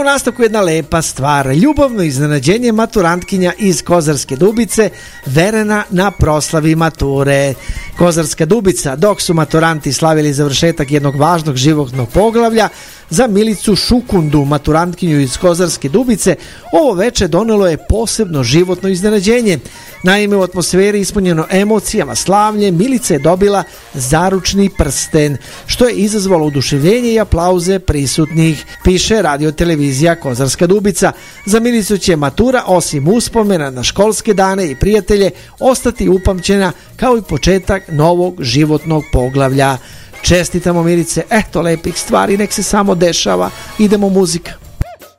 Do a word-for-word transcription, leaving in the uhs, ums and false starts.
nastavku jedna lepa stvar. Ljubavno iznenađenje maturantkinja iz Kozarske Dubice verena na proslavi mature. Kozarska Dubica, dok su maturanti slavili završetak jednog važnog životnog poglavlja, za Milicu Šukundu, maturantkinju iz Kozarske Dubice, ovo veče donelo je posebno životno iznenađenje. Naime, u atmosferi ispunjeno emocijama slavlje, Milica je dobila zaručni prsten, što je izazvalo oduševljenje i aplauze prisutnih, piše radio televizija Kozarska Dubica. Za Milicu će matura, osim uspomena na školske dane i prijatelje, ostati upamćena kao i početak novog životnog poglavlja. Čestitamo Milice, eto lepih stvari, nek se samo dešava. Idemo muzika.